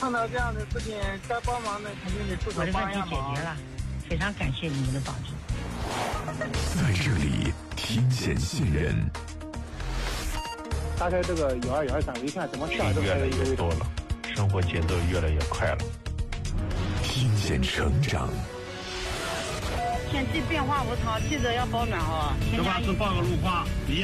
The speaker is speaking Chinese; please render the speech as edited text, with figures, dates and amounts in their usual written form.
碰到这样的事情，该帮忙的肯定得出手帮一下忙。 我的问题解决了，非常感谢你们的帮助。 在这里听见信任。 打开这个12231，一看怎么事儿都越来越多了，生活节奏越来越快了。 听见成长。 天气变化无常，记得要保暖哦。 这把是报个路况。